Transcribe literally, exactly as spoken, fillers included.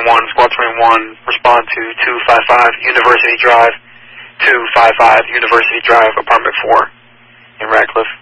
one, Squad twenty-one, respond to two five five University Drive, two five five University Drive, apartment four in Radcliffe.